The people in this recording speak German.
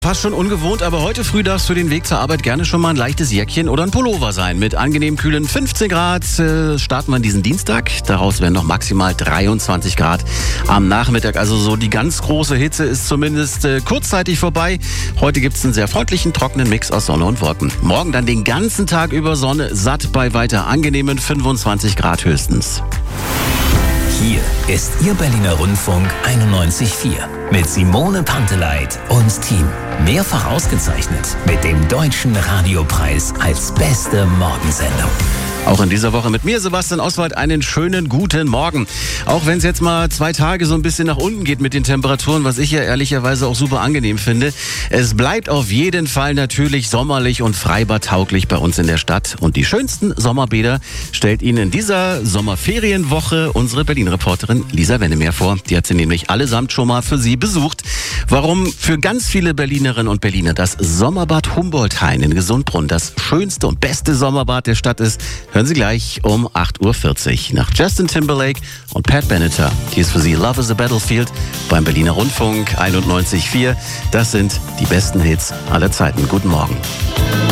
Fast schon ungewohnt, aber heute früh darf es für den Weg zur Arbeit gerne schon mal ein leichtes Jäckchen oder ein Pullover sein. Mit angenehm kühlen 15 Grad starten wir diesen Dienstag. Daraus werden noch maximal 23 Grad am Nachmittag. Also so die ganz große Hitze ist zumindest kurzzeitig vorbei. Heute gibt es einen sehr freundlichen, trockenen Mix aus Sonne und Wolken. Morgen dann den ganzen Tag über Sonne, satt bei weiter angenehmen 25 Grad höchstens. Hier ist Ihr Berliner Rundfunk 91.4 mit Simone Panteleit und Team. Mehrfach ausgezeichnet mit dem Deutschen Radiopreis als beste Morgensendung. Auch in dieser Woche mit mir, Sebastian Oswald, einen schönen guten Morgen. Auch wenn es jetzt mal 2 Tage so ein bisschen nach unten geht mit den Temperaturen, was ich ja ehrlicherweise auch super angenehm finde. Es bleibt auf jeden Fall natürlich sommerlich und freibadtauglich bei uns in der Stadt. Und die schönsten Sommerbäder stellt Ihnen in dieser Sommerferienwoche unsere Berlin-Reporterin Lisa Wennemeer vor. Die hat sie nämlich allesamt schon mal für Sie besucht. Warum für ganz viele Berlinerinnen und Berliner das Sommerbad Humboldt-Hain in Gesundbronn das schönste und beste Sommerbad der Stadt ist, hören Sie gleich um 8.40 Uhr. Nach Justin Timberlake und Pat Benatar. Hier ist für Sie Love is a Battlefield beim Berliner Rundfunk 91.4. Das sind die besten Hits aller Zeiten. Guten Morgen.